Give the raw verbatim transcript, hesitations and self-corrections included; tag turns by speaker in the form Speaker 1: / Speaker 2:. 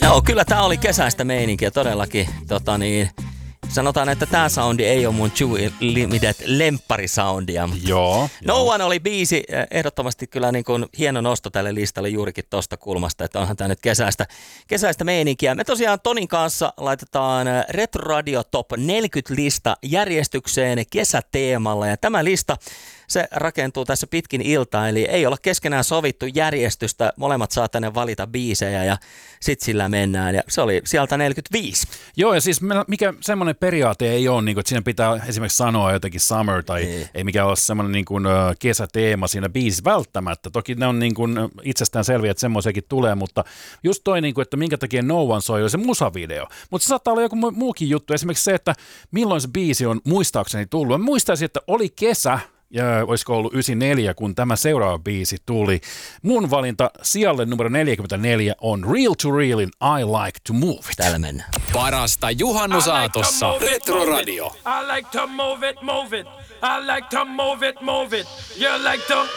Speaker 1: Joo, kyllä tää oli kesäistä meininkiä todellakin. Tota niin, sanotaan, että tää soundi ei ole mun Chewy Limited lempparisoundia.
Speaker 2: Joo.
Speaker 1: No
Speaker 2: joo.
Speaker 1: One oli biisi, ehdottomasti kyllä niin kuin hieno nosto tälle listalle juurikin tosta kulmasta, että onhan tää nyt kesäistä, kesäistä meininkiä. Me tosiaan Tonin kanssa laitetaan Retro Radio Top neljäkymmentä-lista järjestykseen kesäteemalla, ja tämä lista se rakentuu tässä pitkin iltaa, eli ei olla keskenään sovittu järjestystä. Molemmat saa tänne valita biisejä ja sit sillä mennään. Ja se oli sieltä neljäkymmentäviisi.
Speaker 2: Joo, ja siis mikä semmoinen periaate ei ole, niin kuin, että siinä pitää esimerkiksi sanoa jotenkin summer tai ei, ei mikään ole semmoinen niin kuin, kesäteema siinä biisissä välttämättä. Toki ne on niin kuin, itsestään selviä, että semmoisiakin tulee, mutta just toi, niin kuin, että minkä takia No One soi, oli se musavideo. Mutta se saattaa olla joku muukin juttu, esimerkiksi se, että milloin se biisi on muistaakseni tullut. Mä muistaisin, että oli kesä, ja olisiko ollut yhdeksänkymmentäneljä, kun tämä seuraava biisi tuli. Mun valinta sijalle numero neljäkymmentäneljä on Real to Realin I Like to Move It.
Speaker 1: Täällä mennään.
Speaker 3: Parasta juhannusaatossa Retro Radio.
Speaker 4: I like to move it, move it. I like to move it, move it. You like to